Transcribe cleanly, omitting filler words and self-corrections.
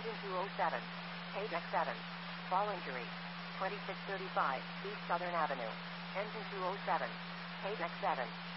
Engine 207. Page X7. Fall injury. 2635 East Southern Avenue. Engine 207. Page X7.